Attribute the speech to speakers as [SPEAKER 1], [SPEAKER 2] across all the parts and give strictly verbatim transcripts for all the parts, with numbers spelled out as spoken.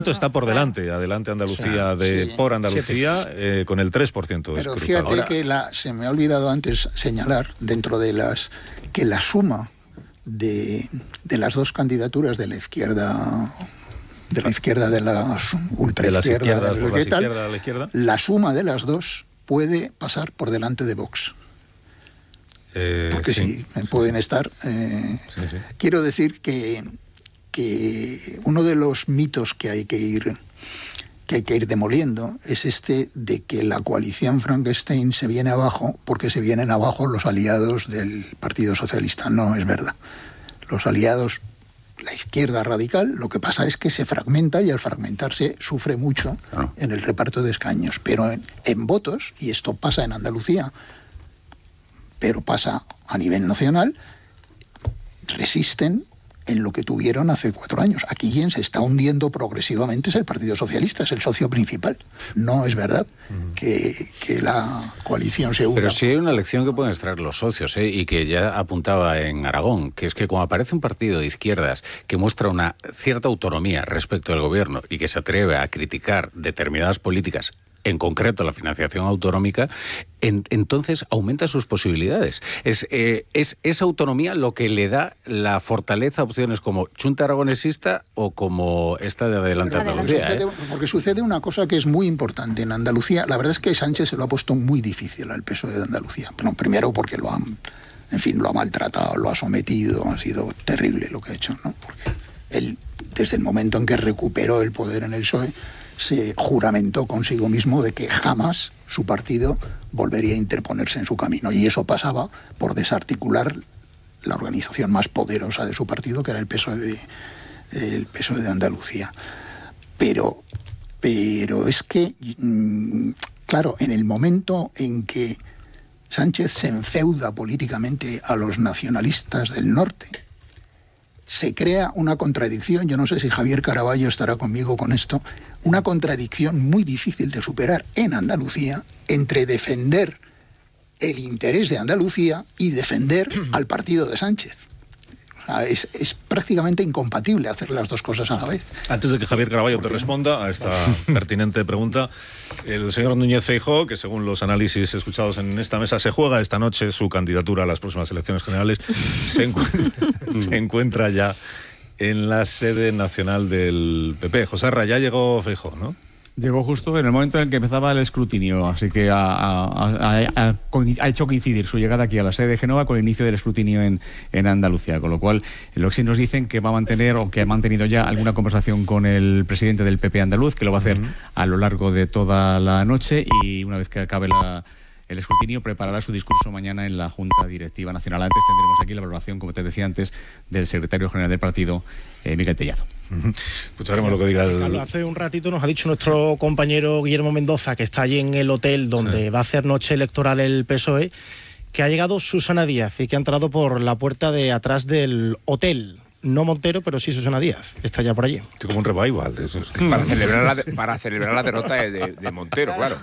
[SPEAKER 1] Está por delante, adelante Andalucía de
[SPEAKER 2] sí,
[SPEAKER 1] por Andalucía eh, con el tres por ciento.
[SPEAKER 2] Pero fíjate Ahora... que la, se me ha olvidado antes señalar dentro de las que la suma de, de las dos candidaturas de la izquierda, de la izquierda de la ultraizquierda, de, de, de, la, la, la suma de las dos puede pasar por delante de Vox. Eh, Porque sí, sí pueden estar. Eh, sí, sí. Quiero decir que que uno de los mitos que hay que ir que hay que ir demoliendo es este de que la coalición Frankenstein se viene abajo porque se vienen abajo los aliados del Partido Socialista. No es verdad. Los aliados, la izquierda radical, lo que pasa es que se fragmenta y al fragmentarse sufre mucho claro. en el reparto de escaños. Pero en, en votos, y esto pasa en Andalucía, pero pasa a nivel nacional, resisten en lo que tuvieron hace cuatro años. Aquí quien se está hundiendo progresivamente es el Partido Socialista, es el socio principal. No es verdad que, que la coalición se hunda.
[SPEAKER 3] Pero sí hay una lección que pueden extraer los socios, ¿eh? Y que ya apuntaba en Aragón, que es que cuando aparece un partido de izquierdas que muestra una cierta autonomía respecto al gobierno y que se atreve a criticar determinadas políticas, en concreto la financiación autonómica, en, entonces aumenta sus posibilidades. Es, eh, es esa autonomía lo que le da la fortaleza a opciones como Chunta Aragonesista o como esta de Adelante Andalucía.
[SPEAKER 2] Sucede,
[SPEAKER 3] ¿eh?
[SPEAKER 2] Porque sucede una cosa que es muy importante en Andalucía. La verdad es que Sánchez se lo ha puesto muy difícil al P S O E de Andalucía. Bueno, primero porque lo han, en fin, lo ha maltratado, lo ha sometido, ha sido terrible lo que ha hecho, ¿no? Porque él, desde el momento en que recuperó el poder en el P S O E, se juramentó consigo mismo de que jamás su partido volvería a interponerse en su camino. Y eso pasaba por desarticular la organización más poderosa de su partido, que era el P S O E de, el P S O E de Andalucía. Pero, pero es que, claro, en el momento en que Sánchez se enfeuda políticamente a los nacionalistas del norte, se crea una contradicción, yo no sé si Javier Caraballo estará conmigo con esto, una contradicción muy difícil de superar en Andalucía entre defender el interés de Andalucía y defender al partido de Sánchez. O sea, es, es prácticamente incompatible hacer las dos cosas a la vez.
[SPEAKER 1] Antes de que Javier Caraballo te responda a esta pertinente pregunta, el señor Núñez Feijóo, que según los análisis escuchados en esta mesa, se juega esta noche su candidatura a las próximas elecciones generales, se, encu- se encuentra ya en la sede nacional del P P. José Arra, ya llegó Feijóo, ¿no?
[SPEAKER 4] Llegó justo en el momento en el que empezaba el escrutinio, así que ha, ha, ha, ha, ha hecho coincidir su llegada aquí a la sede de Génova con el inicio del escrutinio en, en Andalucía, con lo cual lo que sí nos dicen que va a mantener o que ha mantenido ya alguna conversación con el presidente del P P andaluz, que lo va a hacer uh-huh. a lo largo de toda la noche, y una vez que acabe la... el escrutinio preparará su discurso mañana en la Junta Directiva Nacional. Antes tendremos aquí la valoración, como te decía antes, del secretario general del partido, eh, Miguel Tellado.
[SPEAKER 1] Uh-huh. Escucharemos lo que diga el...
[SPEAKER 5] Carlos, hace un ratito nos ha dicho nuestro compañero Guillermo Mendoza, que está allí en el hotel donde sí. va a hacer noche electoral el P S O E, que ha llegado Susana Díaz y que ha entrado por la puerta de atrás del hotel. No Montero, pero sí Susana Díaz, que está ya por allí.
[SPEAKER 1] Estoy como un revival. De esos.
[SPEAKER 6] Para, celebrar la de, para celebrar la derrota de, de, de Montero, claro.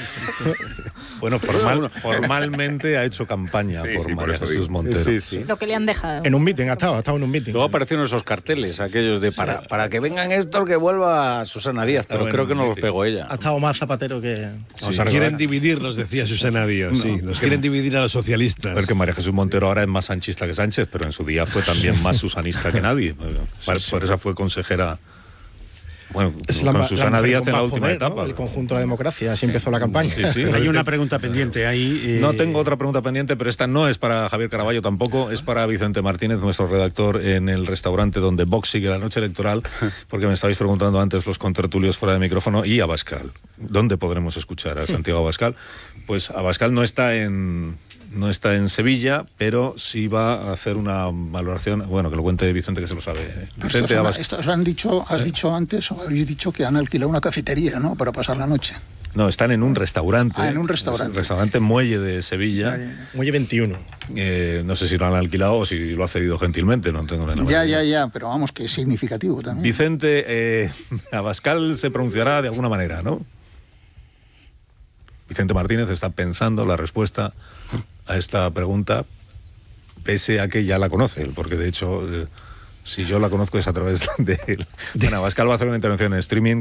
[SPEAKER 1] Bueno, formal, formalmente ha hecho campaña sí, por sí, María por Jesús Montero.
[SPEAKER 7] Sí, sí. Lo que le han dejado.
[SPEAKER 5] En un mitin ha estado, ha estado en un mitin.
[SPEAKER 3] Luego aparecieron esos carteles, aquellos de para, para que vengan estos, que vuelva Susana Díaz, pero creo que no los pegó ella.
[SPEAKER 5] Ha estado más Zapatero que...
[SPEAKER 8] Sí. Quieren dividirnos, decía Susana Díaz, no, sí. Nos quieren dividir a los socialistas.
[SPEAKER 1] Porque María Jesús Montero ahora es más sanchista que Sánchez, pero en su día fue también más susanista que nadie. Por, sí, sí. por eso fue consejera, bueno,
[SPEAKER 5] es
[SPEAKER 1] con
[SPEAKER 5] la,
[SPEAKER 1] Susana
[SPEAKER 5] la
[SPEAKER 1] Díaz en la última
[SPEAKER 5] poder,
[SPEAKER 1] etapa.
[SPEAKER 5] ¿no? El conjunto de la democracia, así empezó la campaña.
[SPEAKER 1] Sí, sí.
[SPEAKER 8] Hay una pregunta pendiente ahí. Eh...
[SPEAKER 1] No tengo otra pregunta pendiente, pero esta no es para Javier Caraballo tampoco, es para Vicente Martínez, nuestro redactor en el restaurante donde Vox sigue la noche electoral, porque me estabais preguntando antes los contertulios fuera de micrófono, y Abascal. ¿Dónde podremos escuchar a Santiago Abascal? Pues Abascal no está en... No está en Sevilla, pero sí va a hacer una valoración, bueno, que lo cuente Vicente, que se lo sabe. Vicente,
[SPEAKER 2] estos, estos han dicho, has ¿Eh? dicho antes, o habéis dicho que han alquilado una cafetería, ¿no?, para pasar la noche.
[SPEAKER 1] No, están en un restaurante.
[SPEAKER 2] Ah, en un restaurante.
[SPEAKER 1] Restaurante Muelle de Sevilla.
[SPEAKER 2] Ya, ya, ya.
[SPEAKER 5] Muelle veintiuno.
[SPEAKER 1] Eh, no sé si lo han alquilado o si lo ha cedido gentilmente, no tengo nada.
[SPEAKER 2] Ya, ya, ya, pero vamos, que es significativo también.
[SPEAKER 1] Vicente, eh, Abascal se pronunciará de alguna manera, ¿no? Vicente Martínez está pensando la respuesta a esta pregunta, pese a que ya la conoce él, porque de hecho, eh, si yo la conozco es a través de él. Bueno, Abascal va a hacer una intervención en streaming